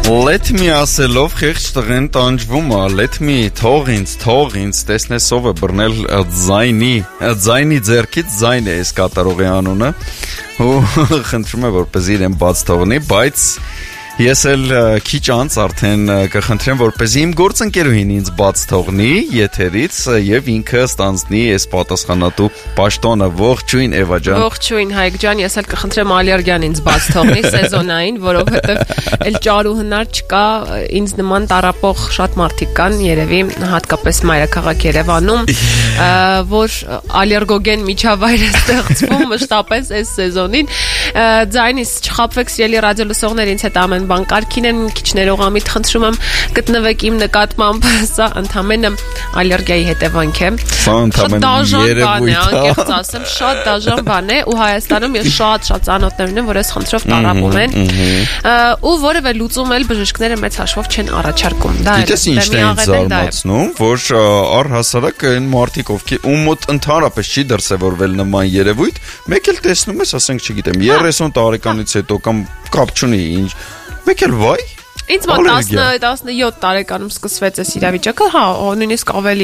Let me ասելով խիղճ տղեն տանջվում է, let me թող ինձ, տեսնես ով է բռնել ձայնի ձեռքից ձայն է այս կատարողի անունը, ու խնդրում է որպեսզի իրեն բաց թողնի, բայց ես էլ քիչ անց արդեն կխնդրեմ որպեսզի իմ գործընկերուհին ինձ բաց թողնի եթերից եւ ինքը ստանձնի այս պատասխանատու պաշտոնը։ Ողջույն Էվա ջան։ Ողջույն Հայկ ջան, ես էլ կխնդրեմ Ալերգյան ինձ բաց թողնի սեզոնային, որովհետեւ էլ ճարու հնար չկա, ինձ նման տարապող շատ մարդիկ կան երևի, հատկապես մայրաքաղաք Երևանում, որ ալերգոգեն միջավայր է ստեղծվում մշտապես այս սեզոնին։ Ձայնից չխաբվեք սիրելի ռադիոլսողներ, ինձ հետ ամեն բան կարգին են, մի քիչ ներողամիտ խնդրում եմ գտնվեք իմ նկատմամբ, սա ընդհանրապես ալերգիայի հետևանք է։ Սա ընդհանրապես երևույթ է, անկեղծ ասեմ, շատ դաժան բան է, ու Հայաստանում ես շատ ծանոթներ ունեմ, որ այս խնդրով տարապում են, ու որևէ լուծում էլ բժիշկները մեծ հաշվով չեն առաջարկում։ Դա է ինձ զարմացնում, որ առհասարակ այն մարդիկ, ում մոտ ընդհանրապես չի դրսևորվել նման երևույթ, մեկ էլ տեսնում ես, ասենք, չգիտեմ, 30 տարեկանից հետո կամ կապ չունի ինչ, մեկ էլ վայ Ինձ մոտ 17 տարեկանում սկսվեց այս իրավիճակը, հա, նույնիսկ ավելի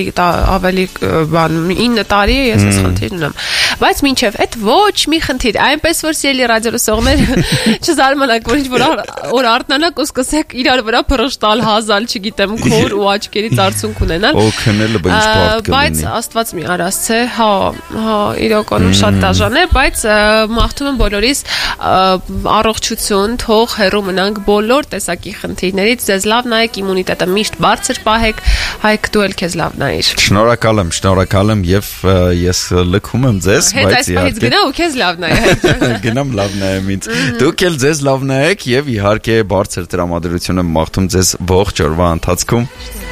9 տարի է ես այս խնդիրն ունեմ, բայց մինչև այդ ոչ մի խնդիր, այնպես որ սիրելի ռադիոլսողներ չզարմանաք, որ ինչ-որ արթնանաք ու սկսեք իրար վրա փռշտալ, հազալ, չգիտեմ, քոր ու աչքերից արցունք ունենալ, օգնելը բայց բարդ կլինի, բայց Աստված մի արասցե, հա, իրականում շատ դաժան է, բայց մաղթում եմ բոլորիս առողջություն, թող հեռու մնանք բոլոր տեսակի խնդիրներից, ձեզ լավ նայեք, իմունիտետը միշտ բարձր պահեք, Հայկ դու էլ քեզ լավ նայիր։ Շնորհակալ եմ եւ ես լքում եմ ձեզ, բայց իհարկե գնա ու քեզ լավ նայ։ Գնամ լավ նայեմ ինձ։ Դուք էլ ձեզ լավ նայեք եւ իհարկե բարձր տրամադրություն եմ մաղթում ձեզ ողջ օրվա ընթացքում։